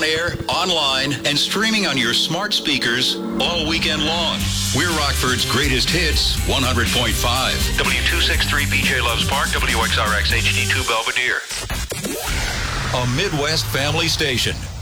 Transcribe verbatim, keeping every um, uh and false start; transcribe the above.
air, online, and streaming on your smart speakers all weekend long. We're Rockford's greatest hits, one hundred point five. W two sixty-three B J Loves Park, W X R X H D two Belvedere. A Midwest family station.